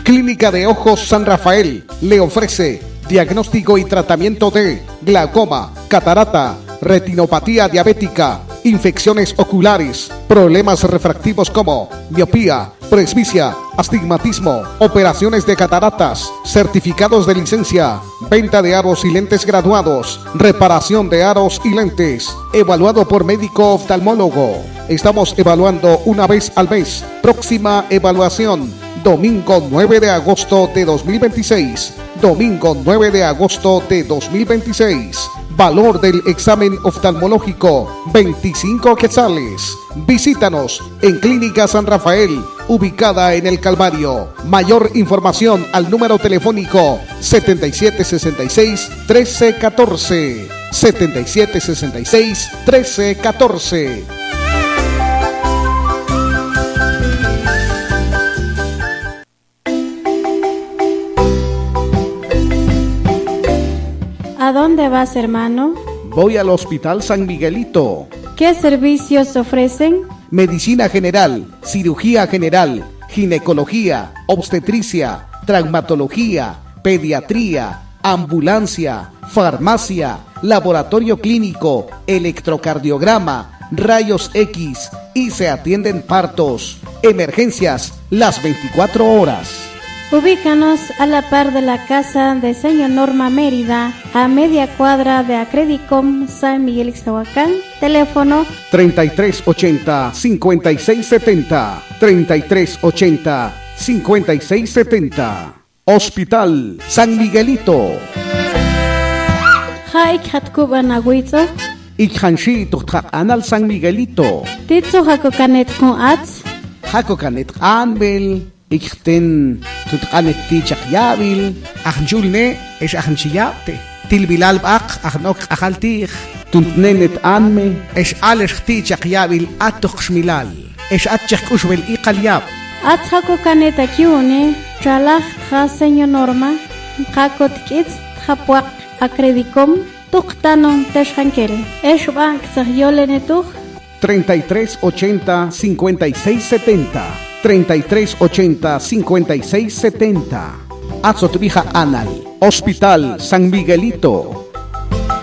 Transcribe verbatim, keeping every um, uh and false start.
Clínica de Ojos San Rafael le ofrece diagnóstico y tratamiento de glaucoma, catarata, retinopatía diabética, infecciones oculares, problemas refractivos como miopía, presbicia, astigmatismo, operaciones de cataratas, certificados de licencia, venta de aros y lentes graduados, reparación de aros y lentes, evaluado por médico oftalmólogo. Estamos evaluando una vez al mes. Próxima evaluación, domingo nueve de agosto de dos mil veintiséis. Domingo nueve de agosto de dos mil veintiséis. Valor del examen oftalmológico, veinticinco quetzales. Visítanos en Clínica San Rafael, ubicada en el Calvario. Mayor información al número telefónico setenta y siete sesenta y seis, trece catorce. setenta y siete sesenta y seis, trece catorce. ¿A dónde vas, hermano? Voy al Hospital San Miguelito. ¿Qué servicios ofrecen? Medicina general, cirugía general, ginecología, obstetricia, traumatología, pediatría, ambulancia, farmacia, laboratorio clínico, electrocardiograma, rayos X y se atienden partos, emergencias las veinticuatro horas. Ubícanos a la par de la casa de Señor Norma Mérida, a media cuadra de Acredicom San Miguel Ixtahuacán. Teléfono treinta y tres ochenta, cincuenta y seis setenta. treinta y tres ochenta, cincuenta y seis setenta. Hospital San Miguelito. Haik Hatkuba Nahuitzo. Ikhanshi Tukhak Anal San Miguelito. Titzo Hakokanet con Ats. Hakokanet Anbel. Ikten tutqanetti chaqyabil ajnjulne es ajnchiyate tilbilal baq ajnok ajaltij tuntnenet anme es alexti chaqyabil atoqshmilal es atchaqusbel iqalyab Atzako kaneta kiune chalaj ja señor Norma qakot kits japwaq Acredicom tuqtanon teshhankel es bank sahyolenetuj treinta y tres ochenta, cincuenta y seis setenta. treinta y tres ochenta, cincuenta y seis setenta. Azotvija Anal, Hospital San Miguelito.